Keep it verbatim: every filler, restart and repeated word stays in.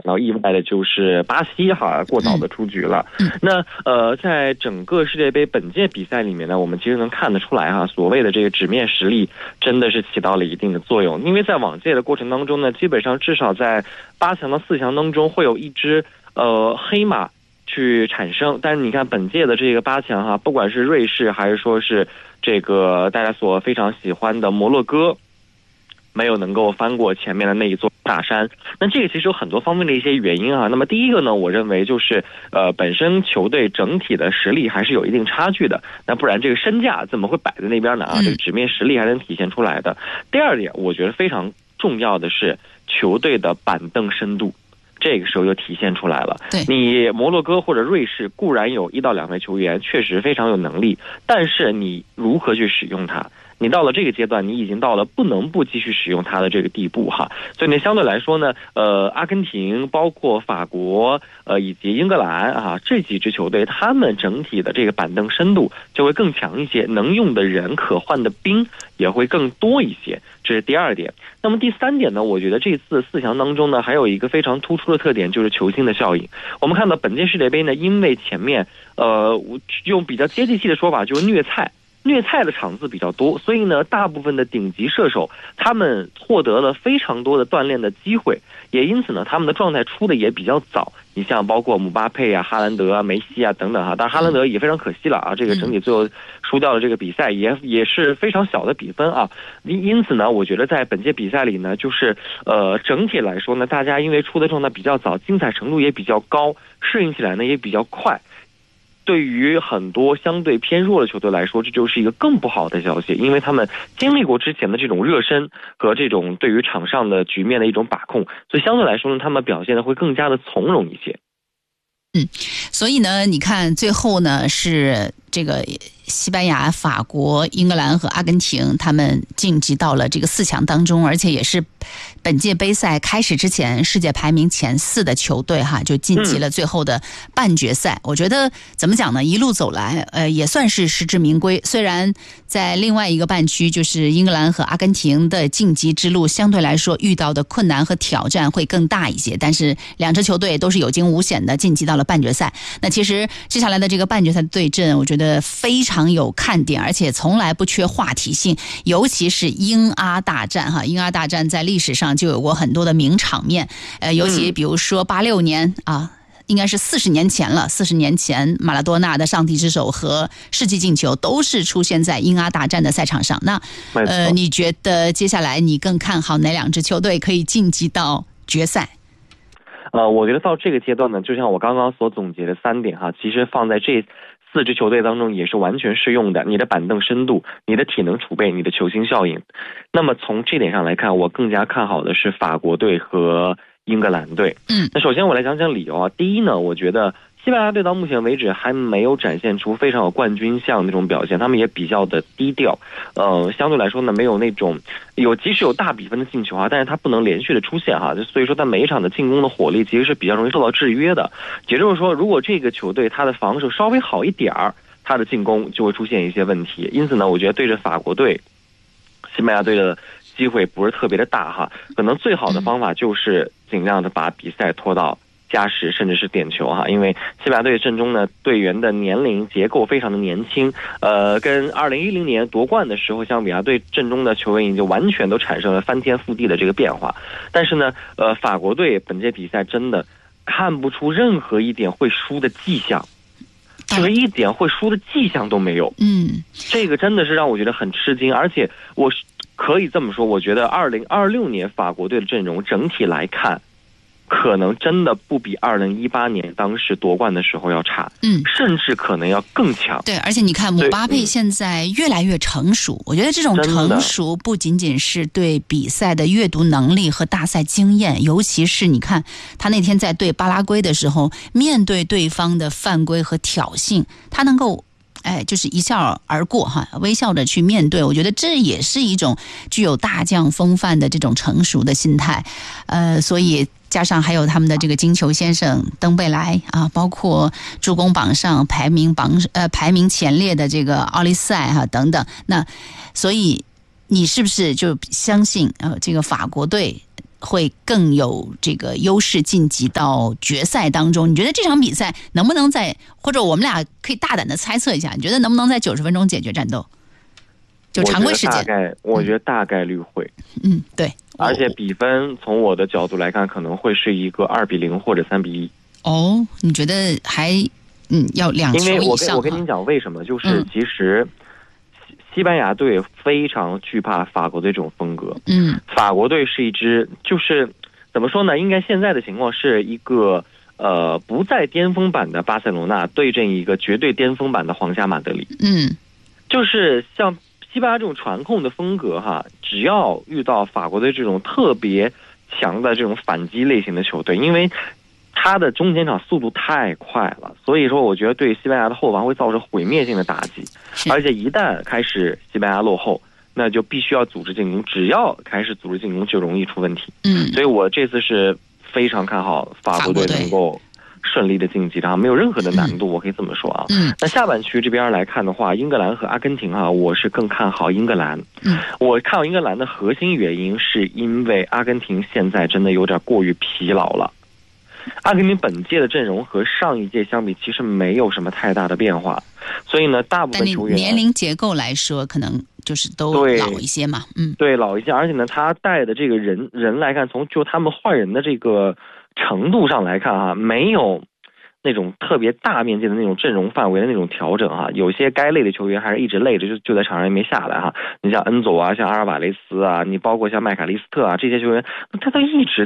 到意外的就是巴西哈过早的出局了。 嗯、 那呃，在整个世界杯本届比赛里面呢，我们其实能看得出来哈，所谓的这个纸面实力真的是起到了一定的作用。因为在往届的过程当中呢，基本上至少在八强到四强当中会有一支呃黑马去产生，但是你看本届的这个八强哈，不管是瑞士还是说是这个大家所非常喜欢的摩洛哥，没有能够翻过前面的那一座大山。那这个其实有很多方面的一些原因啊。那么第一个呢，我认为就是呃本身球队整体的实力还是有一定差距的，那不然这个身价怎么会摆在那边呢啊？这个纸面实力还能体现出来的。第二点，我觉得非常重要的是球队的板凳深度。这个时候就体现出来了。 对， 你摩洛哥或者瑞士固然有一到两位球员确实非常有能力，但是你如何去使用它？你到了这个阶段，你已经到了不能不继续使用它的这个地步哈。所以呢，相对来说呢，呃，阿根廷、包括法国、呃以及英格兰啊这几支球队，他们整体的这个板凳深度就会更强一些，能用的人、可换的兵也会更多一些。这是第二点。那么第三点呢，我觉得这次四强当中呢，还有一个非常突出的特点，就是球星的效应。我们看到本届世界杯呢，因为前面呃用比较接地气的说法，就是虐菜。虐菜的场次比较多，所以呢，大部分的顶级射手他们获得了非常多的锻炼的机会，也因此呢，他们的状态出的也比较早。你像包括姆巴佩啊、哈兰德啊、梅西啊等等哈，当然哈兰德也非常可惜了啊，这个整体最后输掉了这个比赛，也也是非常小的比分啊。因因此呢，我觉得在本届比赛里呢，就是呃整体来说呢，大家因为出的状态比较早，精彩程度也比较高，适应起来呢也比较快。对于很多相对偏弱的球队来说，这就是一个更不好的消息，因为他们经历过之前的这种热身和这种对于场上的局面的一种把控，所以相对来说呢，他们表现的会更加的从容一些。 嗯，所以呢，你看最后呢是这个西班牙、法国、英格兰和阿根廷他们晋级到了这个四强当中，而且也是本届杯赛开始之前世界排名前四的球队哈，就晋级了最后的半决赛。嗯、我觉得怎么讲呢？一路走来，呃，也算是实至名归。虽然在另外一个半区，就是英格兰和阿根廷的晋级之路相对来说遇到的困难和挑战会更大一些，但是两支球队都是有惊无险的晋级到了半决赛。那其实接下来的这个半决赛对阵，我觉得非常有看点，而且从来不缺话题性，尤其是英阿大战哈，英阿大战在历史上就有过很多的名场面，呃，尤其比如说八六年啊。应该是四十年前了，四十年前马拉多纳的上帝之手和世纪进球都是出现在英阿大战的赛场上。那呃，你觉得接下来你更看好哪两支球队可以晋级到决赛？ 呃，我觉得到这个阶段呢，就像我刚刚所总结的三点哈，其实放在这四支球队当中也是完全适用的。你的板凳深度、你的体能储备、你的球星效应。那么从这点上来看，我更加看好的是法国队和英格兰队。 嗯， 那首先我来讲讲理由啊。第一呢，我觉得西班牙队到目前为止还没有展现出非常有冠军相那种表现，他们也比较的低调。呃，相对来说呢，没有那种有即使有大比分的进球啊，但是他不能连续的出现哈，所以说他每一场的进攻的火力其实是比较容易受到制约的。也就是说，如果这个球队他的防守稍微好一点儿，他的进攻就会出现一些问题。因此呢，我觉得对着法国队、西班牙队的机会不是特别的大哈，可能最好的方法就是尽量的把比赛拖到加时甚至是点球哈，因为西班牙队阵中呢队员的年龄结构非常的年轻，呃，跟二零一零年夺冠的时候相比啊，队阵中的球员已经完全都产生了翻天覆地的这个变化。但是呢，呃，法国队本届比赛真的看不出任何一点会输的迹象。就是一点会输的迹象都没有， 嗯， 这个真的是让我觉得很吃惊。而且我可以这么说，我觉得二零二六年法国队的阵容整体来看，可能真的不比二零一八年当时夺冠的时候要差， 嗯， 甚至可能要更强。 对，而且你看姆巴佩现在越来越成熟，嗯、我觉得这种成熟不仅仅是对比赛的阅读能力和大赛经验，尤其是你看他那天在对巴拉圭的时候，面对对方的犯规和挑衅，他能够。哎，就是一笑而过哈，微笑着去面对，我觉得这也是一种具有大将风范的这种成熟的心态，呃，所以加上还有他们的这个金球先生登贝莱啊，包括助攻榜上排名榜呃排名前列的这个奥利塞哈、啊、等等，那所以你是不是就相信呃这个法国队会更有这个优势晋级到决赛当中。你觉得这场比赛能不能在，或者我们俩可以大胆的猜测一下，你觉得能不能在九十分钟解决战斗？就常规时间， 大概我觉得大概率会， 嗯，对， 而且比分从我的角度来看，可能会是一个二比零或者三比一。 哦，你觉得还嗯要两球以上？ 因为我跟我跟您讲为什么，就是其实西班牙队非常惧怕法国队这种风格。 嗯， 法国队是一支就是怎么说呢？应该现在的情况是一个呃不在巅峰版的巴塞罗那对阵一个绝对巅峰版的皇家马德里。 嗯， 就是像西班牙这种传控的风格哈，只要遇到法国队这种特别强的这种反击类型的球队，因为他的中间场速度太快了，所以说我觉得对西班牙的后防会造成毁灭性的打击。而且一旦开始西班牙落后，那就必须要组织进攻，只要开始组织进攻就容易出问题。 嗯， 所以我这次是非常看好法国队能够顺利的晋级，然后没有任何的难度，我可以这么说啊。 嗯， 那下半区这边来看的话，英格兰和阿根廷啊，我是更看好英格兰。 嗯， 我看好英格兰的核心原因是因为阿根廷现在真的有点过于疲劳了。阿根廷本届的阵容和上一届相比，其实没有什么太大的变化，所以呢，大部分球员年龄结构来说，可能就是都老一些嘛。嗯， 对，老一些，而且呢，他带的这个人人来看，从就他们换人的这个程度上来看哈、啊，没有那种特别大面积的那种阵容范围的那种调整哈、啊，有些该累的球员还是一直累着，就就在场上也没下来哈、啊。你像恩佐啊，像阿尔瓦雷斯啊，你包括像麦卡利斯特啊这些球员，他都一直